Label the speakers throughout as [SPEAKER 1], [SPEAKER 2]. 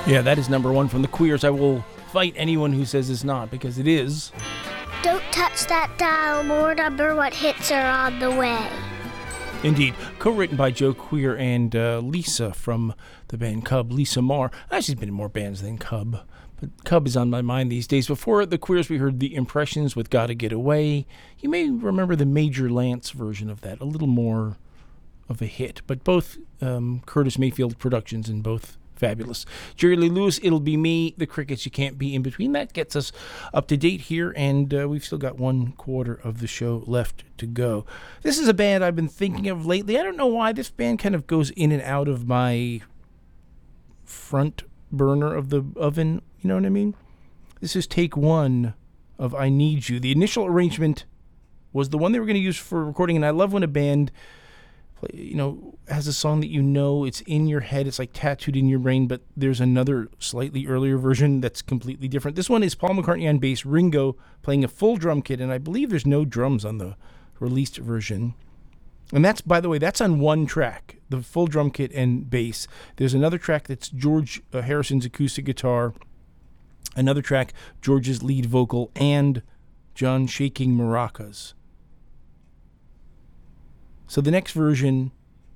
[SPEAKER 1] Yeah, that is number one from the Queers. I will fight anyone who says it's not, because it is.
[SPEAKER 2] Don't touch that dial, more number one hits are on the way.
[SPEAKER 1] Indeed. Co-written by Joe Queer and Lisa from the band Cub, Lisa Marr. She's been in more bands than Cub, but Cub is on my mind these days. Before the Queers, we heard The Impressions with Gotta Get Away. You may remember the Major Lance version of that, a little more of a hit, but both Curtis Mayfield productions and both fabulous. Jerry Lee Lewis, It'll Be Me, The Crickets, You Can't Be In Between. That gets us up to date here, and we've still got 1/4 of the show left to go. This is a band I've been thinking of lately. I don't know why. This band kind of goes in and out of my front burner of the oven, you know what I mean? This is take one of I Need You. The initial arrangement was the one they were going to use for recording, and I love when a band has a song that it's in your head, it's like tattooed in your brain, but there's another slightly earlier version that's completely different. This one is Paul McCartney on bass, Ringo playing a full drum kit, and I believe there's no drums on the released version. And that's, by the way, that's on one track, the full drum kit and bass. There's another track that's George Harrison's acoustic guitar, another track, George's lead vocal, and John shaking maracas. So the next version,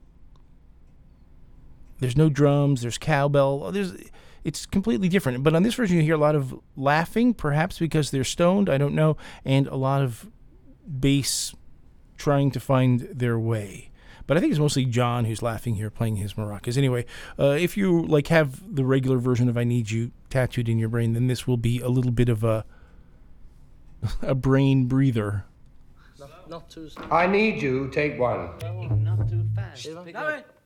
[SPEAKER 1] there's no drums, there's cowbell, it's completely different. But on this version, you hear a lot of laughing, perhaps because they're stoned, I don't know, and a lot of bass trying to find their way. But I think it's mostly John who's laughing here, playing his maracas. Anyway, if you have the regular version of I Need You tattooed in your brain, then this will be a little bit of a brain breather.
[SPEAKER 3] Not too slow.
[SPEAKER 4] I Need You, take one.
[SPEAKER 3] Not too fast.